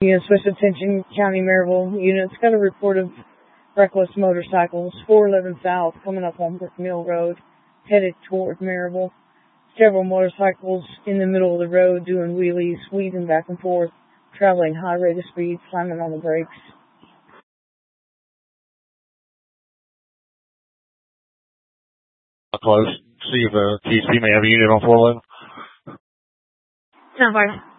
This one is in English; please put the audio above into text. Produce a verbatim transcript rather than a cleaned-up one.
Unit Special Attention County Maryville units got a report of reckless motorcycles, four eleven South, coming up on Brook Mill Road, headed toward Maryville. Several motorcycles in the middle of the road doing wheelies, weaving back and forth, traveling high rate of speed, slamming on the brakes. Close. See if uh, T C may have a unit on four eleven. Sound fire.